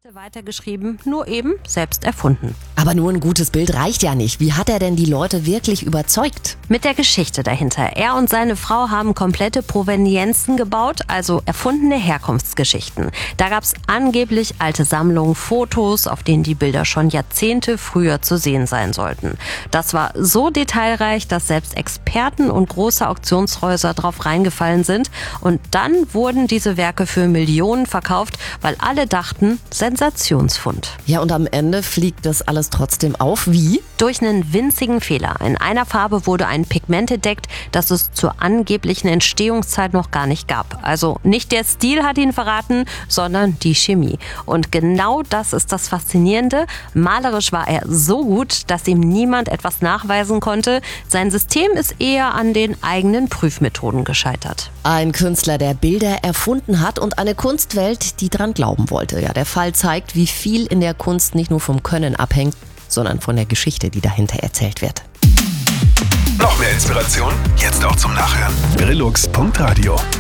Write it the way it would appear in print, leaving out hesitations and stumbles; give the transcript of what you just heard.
Weitergeschrieben, nur eben selbst erfunden. Aber nur ein gutes Bild reicht ja nicht. Wie hat er denn die Leute wirklich überzeugt? Mit der Geschichte dahinter. Er und seine Frau haben komplette Provenienzen gebaut, also erfundene Herkunftsgeschichten. Da gab's angeblich alte Sammlungen, Fotos, auf denen die Bilder schon Jahrzehnte früher zu sehen sein sollten. Das war so detailreich, dass selbst Experten und große Auktionshäuser drauf reingefallen sind. Und dann wurden diese Werke für Millionen verkauft, weil alle dachten, Sensationsfund. Ja, und am Ende fliegt das alles trotzdem auf. Wie? Durch einen winzigen Fehler. In einer Farbe wurde ein Pigment entdeckt, das es zur angeblichen Entstehungszeit noch gar nicht gab. Also nicht der Stil hat ihn verraten, sondern die Chemie. Und genau das ist das Faszinierende. Malerisch war er so gut, dass ihm niemand etwas nachweisen konnte. Sein System ist eher an den eigenen Prüfmethoden gescheitert. Ein Künstler, der Bilder erfunden hat und eine Kunstwelt, die dran glauben wollte. Ja, der Fall zeigt, wie viel in der Kunst nicht nur vom Können abhängt, sondern von der Geschichte, die dahinter erzählt wird. Noch mehr Inspiration? Jetzt auch zum Nachhören. Grillux.radio